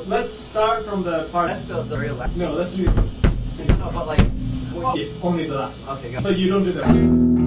let's start from the part. That's the very last. No, let's do. No, but like. Yes, only the last one. Okay, go. So you don't do that.